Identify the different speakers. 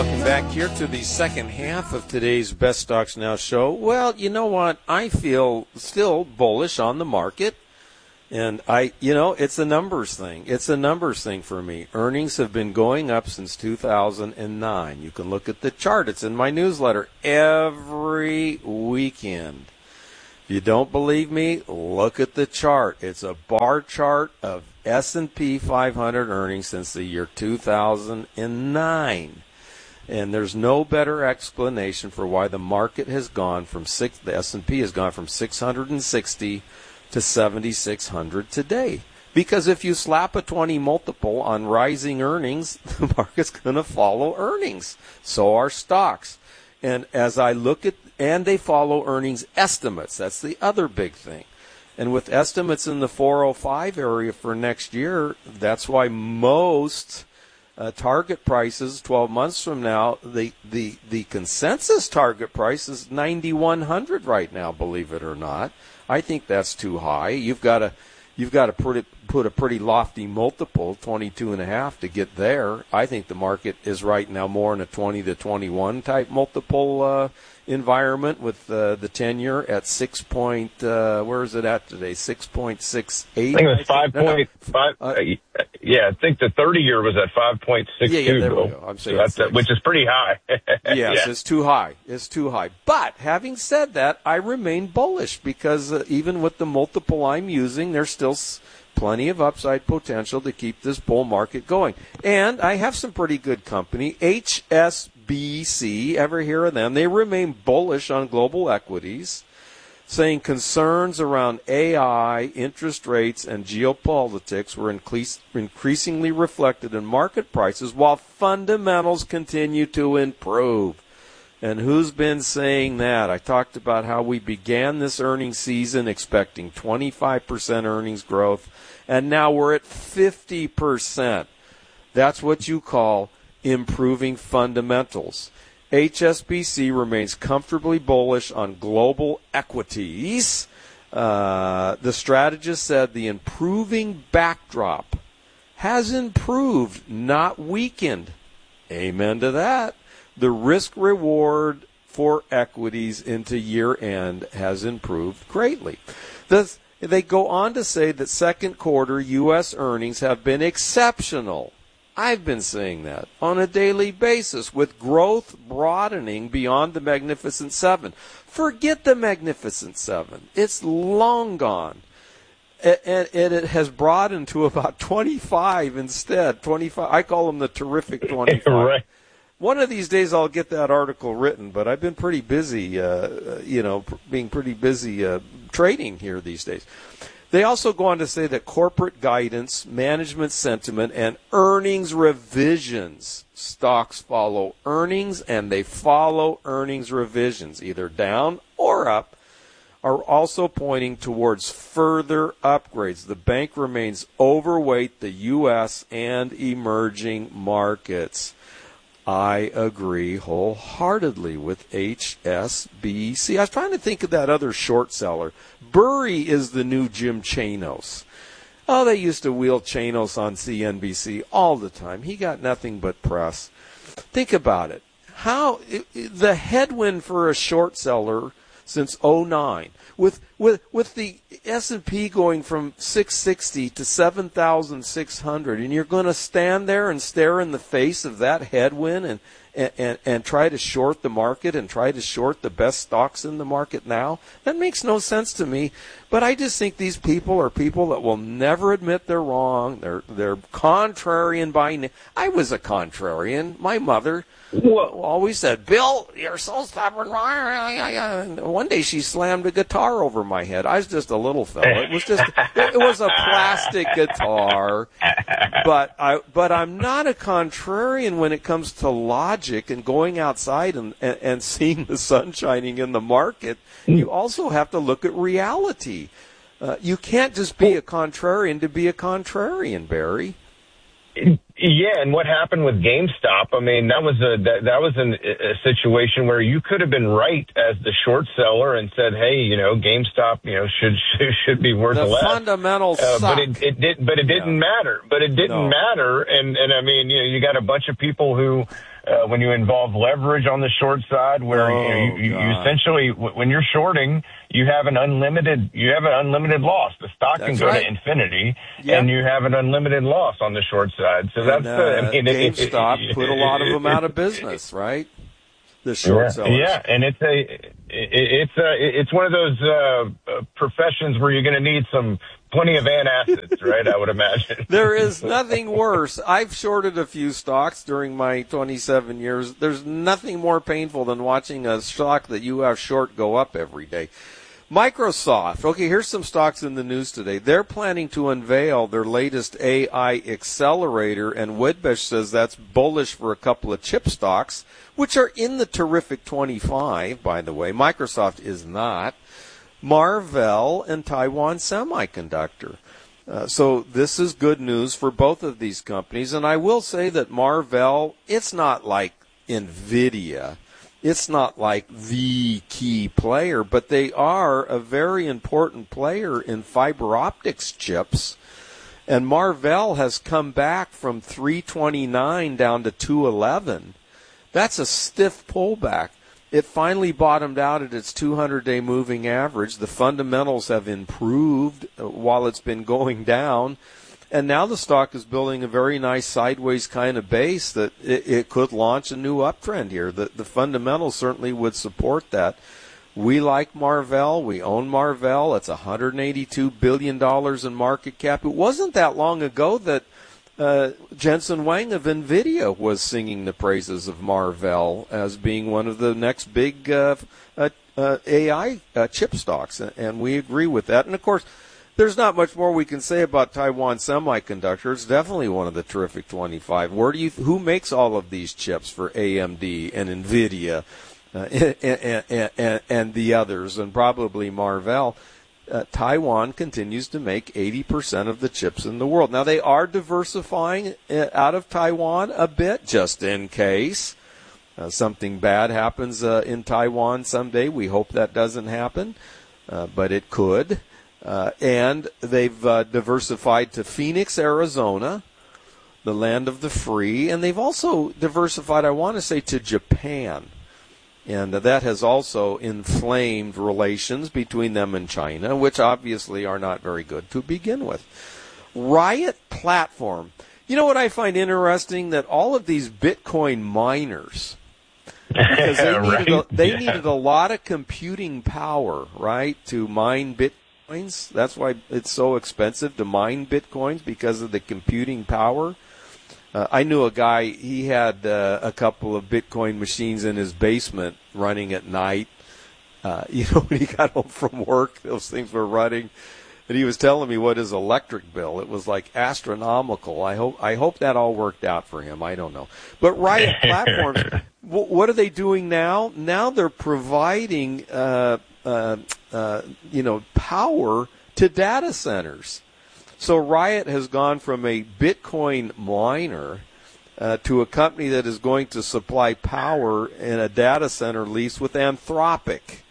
Speaker 1: welcome back here to the second half of today's Best Stocks Now show. Well, you know what? I feel still bullish on the market. And it's a numbers thing. It's a numbers thing for me. Earnings have been going up since 2009. You can look at the chart. It's in my newsletter every weekend. If you don't believe me, look at the chart. It's a bar chart of S&P 500 earnings since the year 2009. And there's no better explanation for why the market has gone from the S&P has gone from 660 to 7,600 today. Because if you slap a 20 multiple on rising earnings, the market's going to follow earnings. So are stocks. And as I look at, and they follow earnings estimates. That's the other big thing. And with estimates in the 405 area for next year, that's why most target prices 12 months from now, the consensus target price is 9,100 right now, believe it or not. I think that's too high. You've got to put a pretty lofty multiple, 22.5, to get there. I think the market is right now more in a 20 to 21 type multiple environment with the 10-year at 6 point, where is it at today? 6.68.
Speaker 2: I think it was 5.5. Yeah, I think the 30-year was at 5.62.
Speaker 1: Yeah, there we go. I'm saying
Speaker 2: which is pretty high.
Speaker 1: Yes, It's too high. It's too high. But having said that, I remain bullish because even with the multiple I'm using, there's still plenty of upside potential to keep this bull market going. And I have some pretty good company. HSBC, ever hear of them? They remain bullish on global equities, saying concerns around AI, interest rates, and geopolitics were increasingly reflected in market prices while fundamentals continue to improve. And who's been saying that? I talked about how we began this earnings season expecting 25% earnings growth, and now we're at 50%. That's what you call improving fundamentals. HSBC remains comfortably bullish on global equities. The strategist said the improving backdrop has improved, not weakened. Amen to that. The risk-reward for equities into year-end has improved greatly. They go on to say that second quarter U.S. earnings have been exceptional. I've been saying that on a daily basis, with growth broadening beyond the Magnificent Seven. Forget the Magnificent Seven. It's long gone. And it has broadened to about 25 instead. 25. I call them the terrific 25.
Speaker 2: Right.
Speaker 1: One of these days I'll get that article written, but I've been pretty busy, being pretty busy trading here these days. They also go on to say that corporate guidance, management sentiment, and earnings revisions, stocks follow earnings, and they follow earnings revisions, either down or up, are also pointing towards further upgrades. The bank remains overweight the U.S. and emerging markets. I agree wholeheartedly with HSBC. I was trying to think of that other short seller. Burry is the new Jim Chanos. Oh, they used to wheel Chanos on CNBC all the time. He got nothing but press. Think about it. The headwind for a short seller since 2009, with the S&P going from 660 to 7,600, and you're going to stand there and stare in the face of that headwind and try to short the market and try to short the best stocks in the market now? That makes no sense to me. But I just think these people are people that will never admit they're wrong. They're contrarian by I was a contrarian. My mother always said, "Bill, you're so stubborn." One day she slammed a guitar over my head. I was just a little fella. It was a plastic guitar. But I'm not a contrarian when it comes to logic and going outside and seeing the sun shining in the market. You also have to look at reality. You can't just be a contrarian to be a contrarian, Barry.
Speaker 2: Yeah, and what happened with GameStop? I mean, that was a situation where you could have been right as the short seller and said, "Hey, GameStop, should be worth
Speaker 1: the
Speaker 2: less."
Speaker 1: Fundamentals suck.
Speaker 2: But it didn't matter. But it didn't matter, and I mean, you got a bunch of people who when you involve leverage on the short side, where you essentially, when you're shorting, you have an unlimited loss. The stock can go to infinity, and you have an unlimited loss on the short side. So that's
Speaker 1: GameStop put a lot of them out of business, right? The short sellers.
Speaker 2: Yeah, and it's one of those professions where you're going to need plenty of antacids, right? I would imagine.
Speaker 1: There is nothing worse. I've shorted a few stocks during my 27 years. There's nothing more painful than watching a stock that you have short go up every day. Microsoft. Okay, here's some stocks in the news today. They're planning to unveil their latest AI accelerator, and Wedbush says that's bullish for a couple of chip stocks, which are in the terrific 25, by the way. Microsoft is not. Marvell and Taiwan Semiconductor. So this is good news for both of these companies. And I will say that Marvell, it's not like NVIDIA. It's not like the key player, but they are a very important player in fiber optics chips. And Marvell has come back from 329 down to 211. That's a stiff pullback. It finally bottomed out at its 200-day moving average. The fundamentals have improved while it's been going down. And now the stock is building a very nice sideways kind of base that it could launch a new uptrend here. The fundamentals certainly would support that. We like Marvell. We own Marvell. It's $182 billion in market cap. It wasn't that long ago that Jensen Huang of NVIDIA was singing the praises of Marvell as being one of the next big AI chip stocks, and we agree with that. And, of course, there's not much more we can say about Taiwan Semiconductor. It's definitely one of the terrific 25. Who makes all of these chips for AMD and NVIDIA and the others, and probably Marvell? Taiwan continues to make 80% of the chips in the world. Now, they are diversifying out of Taiwan a bit, just in case something bad happens in Taiwan someday. We hope that doesn't happen, but it could. And they've diversified to Phoenix, Arizona, the land of the free. And they've also diversified, I want to say, to Japan. And that has also inflamed relations between them and China, which obviously are not very good to begin with. Riot Platform. You know what I find interesting? That all of these Bitcoin miners, because they needed a lot of computing power, right, to mine Bitcoins. That's why it's so expensive to mine Bitcoins, because of the computing power. I knew a guy, he had a couple of Bitcoin machines in his basement running at night. When he got home from work, those things were running. And he was telling me what his electric bill, it was like astronomical. I hope that all worked out for him. I don't know. But Riot Platforms, what are they doing now? Now they're providing, power to data centers. So Riot has gone from a Bitcoin miner to a company that is going to supply power in a data center lease with Anthropic.